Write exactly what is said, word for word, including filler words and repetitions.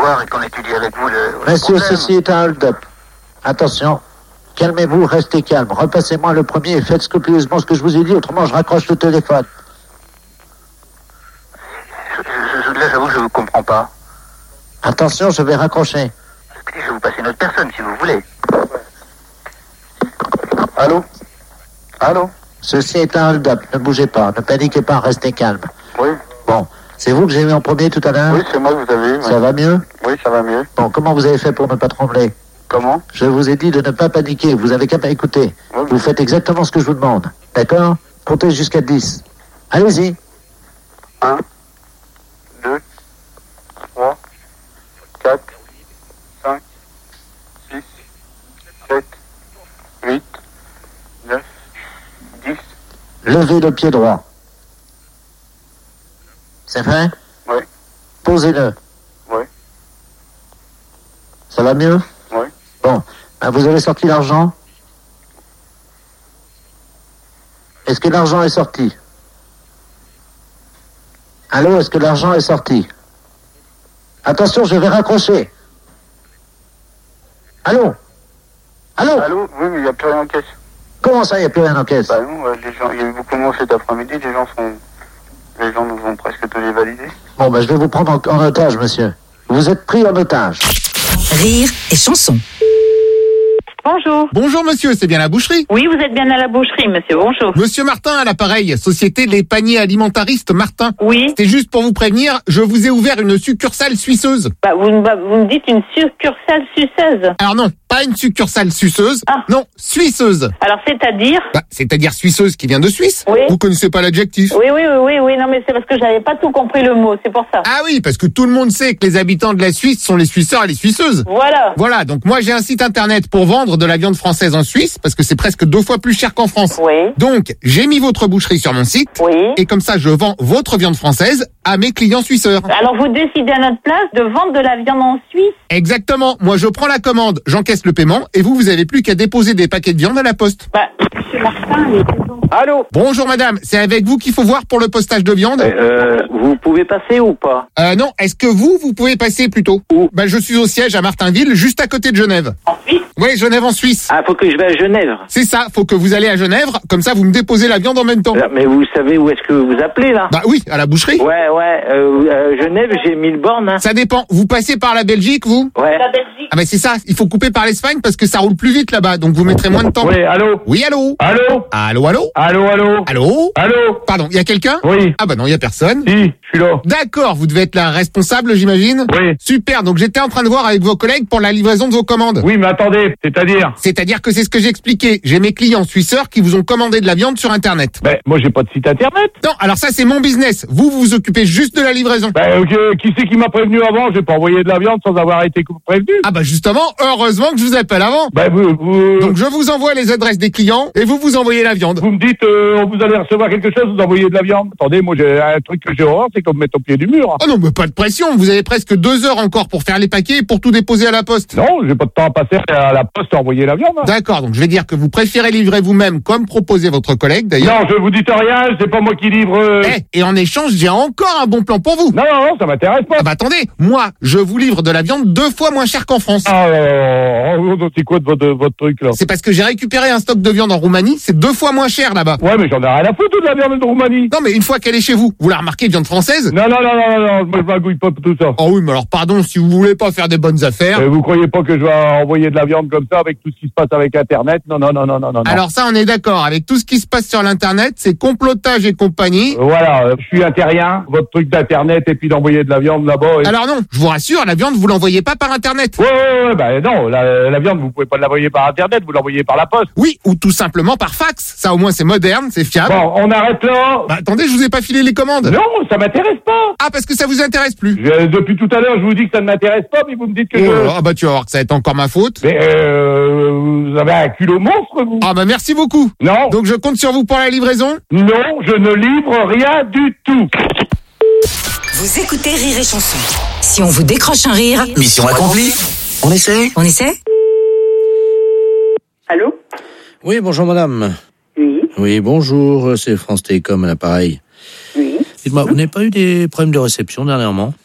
voir et qu'on étudie avec vous le, le Monsieur, problème. ceci est un hold-up. Attention, calmez-vous, restez calme. Repassez-moi le premier et faites scrupuleusement ce que je vous ai dit, autrement je raccroche le téléphone. Je, je, là, j'avoue, je ne vous comprends pas. Attention, je vais raccrocher. Écoutez, je vais vous passer une autre personne, si vous voulez. Allô? Allô? Ceci est un hold-up, ne bougez pas, ne paniquez pas, restez calme. Oui. Bon, c'est vous que j'ai vu en premier tout à l'heure? Oui, c'est moi que vous avez eu. Ça va mieux? Oui, ça va mieux. Bon, comment vous avez fait pour ne pas trembler? Comment? Je vous ai dit de ne pas paniquer, vous avez qu'à m'écouter. Oui. Vous faites exactement ce que je vous demande, d'accord? Comptez jusqu'à dix. Allez-y. un, deux, trois, quatre, cinq, six, sept, huit, neuf, dix. Levez le pied droit. C'est fait? Oui. Posez-le. Oui. Ça va mieux? Oui. Bon, ben vous avez sorti l'argent? Est-ce que l'argent est sorti? Allô, est-ce que l'argent est sorti? Attention, je vais raccrocher. Allô? Allô? Allô? Oui, mais il n'y a plus rien en caisse. Comment ça, il n'y a plus rien en caisse? Bah non, euh, les gens, il y a eu beaucoup de monde cet après-midi, les gens sont... Les gens nous ont presque tous les validés. Bon, ben je vais vous prendre en, en otage, monsieur. Vous êtes pris en otage. Rire et chanson. Bonjour. Bonjour monsieur, c'est bien la boucherie? Oui, vous êtes bien à la boucherie, monsieur. Bonjour. Monsieur Martin à l'appareil, société Les Paniers Alimentaristes Martin. Oui. C'est juste pour vous prévenir, je vous ai ouvert une succursale suisseuse. Bah, vous, me- bah, vous me dites une succursale suceuse. Alors non, pas une succursale suceuse, Ah. non, suisseuse. Alors, c'est-à-dire? Bah, c'est-à-dire suisseuse qui vient de Suisse. Oui. Vous connaissez pas l'adjectif? Oui, oui, oui, oui, oui. Non, mais c'est parce que j'avais pas tout compris le mot. C'est pour ça. Ah oui, parce que tout le monde sait que les habitants de la Suisse sont les Suisseurs et les Suisseuses. Voilà. Voilà, donc moi j'ai un site internet pour vendre de la viande française en Suisse, parce que c'est presque deux fois plus cher qu'en France. Oui. Donc, j'ai mis votre boucherie sur mon site, Oui. et comme ça je vends votre viande française à mes clients suisseurs. Alors, vous décidez à notre place de vendre de la viande en Suisse? Exactement, moi je prends la commande, j'encaisse le paiement, et vous, vous avez plus qu'à déposer des paquets de viande à la poste. Bah, monsieur Martin, il est bon. Allô? Bonjour madame, c'est avec vous qu'il faut voir pour le postage de viande? Euh, vous pouvez passer ou pas? Euh, non, est-ce que vous, vous pouvez passer plutôt? Où? Bah, je suis au siège à Martinville, juste à côté de Genève. En Suisse? Oui, Genève en Suisse. Ah, faut que je vais à Genève. C'est ça, faut que vous allez à Genève, comme ça vous me déposez la viande en même temps. Alors, mais vous savez où est-ce que vous appelez, là? Bah oui, à la boucherie. Ouais, ouais, euh, euh, Genève, j'ai mille bornes, hein. Ça dépend, vous passez par la Belgique, vous? Ouais. La Belgique. Ah bah c'est ça, il faut couper par l'Espagne parce que ça roule plus vite là-bas, donc vous mettrez moins de temps. Oui, allô? Oui, allô? Allô? Allô, allô? Allô, allô? Allô? Allô? Pardon, il y a quelqu'un? Oui. Ah bah non, il y a personne. Si, je suis là. D'accord, vous devez être la responsable, j'imagine? Oui. Super, donc j'étais en train de voir avec vos collègues pour la livraison de vos commandes. Oui, mais attendez, c'est-à-dire? C'est-à-dire que c'est ce que j'ai expliqué. J'ai mes clients suisseurs qui vous ont commandé de la viande sur Internet. Ben, moi, j'ai pas de site internet. Non, alors ça c'est mon business. Vous, vous vous occupez juste de la livraison. Ben, ok, qui c'est qui m'a prévenu avant? J'ai pas envoyé de la viande sans avoir été prévenu. Ah bah justement, heureusement que je vous appelle avant. Ben, vous, vous, Donc je vous envoie les adresses des clients et vous vous envoyez la viande. vous me dites, euh, vous allez recevoir quelque chose, vous envoyez de la viande. Attendez, moi, j'ai un truc que j'ai horreur, c'est qu'on me mette au pied du mur. Oh non, mais pas de pression. Vous avez presque deux heures encore pour faire les paquets et pour tout déposer à la poste. Non, j'ai pas de temps à passer à la poste à envoyer la viande. D'accord, donc je vais dire que vous préférez livrer vous-même comme proposé votre collègue d'ailleurs. Non, je vous dis rien, c'est pas moi qui livre. euh. Eh, et en échange, j'ai encore un bon plan pour vous. Non, non, non, ça m'intéresse pas. Ah bah attendez, moi, je vous livre de la viande deux fois moins cher qu'en France. Ah, euh, oh, c'est quoi de votre, votre truc là? C'est parce que j'ai récupéré un stock de viande en Roumanie, c'est deux fois moins cher là-bas. Ouais, mais j'en ai rien à foutre de la viande de Roumanie. Non mais une fois qu'elle est chez vous, vous la remarquez, viande française? Non, non, non, non, non, non, moi je m'agouille pas pour tout ça. Oh oui, mais alors pardon, si vous voulez pas faire des bonnes affaires. Euh, vous croyez pas que je vais envoyer de la viande comme ça avec tout ce qui se passe avec Internet? Non, non, non, non, non, non. Alors ça, on est d'accord. Avec tout ce qui se passe sur l'Internet, c'est complotage et compagnie. Euh, voilà, euh, je suis un terrien, votre truc d'Internet et puis d'envoyer de la viande là-bas. Et... Alors non, je vous rassure, la viande, vous l'envoyez pas par Internet. Ouais, ouais, ouais, bah non, la, la viande, vous pouvez pas l'envoyer par Internet, vous l'envoyez par la poste. Oui, ou tout simplement par fax. Ça au moins c'est moderne, c'est fiable. Bon, on arrête là. Bah attendez, je vous ai pas filé les commandes. Non, ça m'intéresse pas. Ah, parce que ça vous intéresse plus. Je- depuis tout à l'heure, je vous dis que ça ne m'intéresse pas, mais vous me dites que Oh je... là là, ah bah tu vas voir que ça va être encore ma faute. Mais euh, vous avez un culot monstre, vous. Ah bah merci beaucoup. Non, Donc je compte sur vous pour la livraison. non, je ne livre rien du tout. Vous écoutez Rire et Chanson. Si on vous décroche un rire, Mission accomplie. On essaie? on essaie? Allô? Oui, bonjour madame. Oui. Oui, bonjour, c'est France Télécom à l'appareil. Oui. Dites-moi, vous n'avez pas eu des problèmes de réception dernièrement?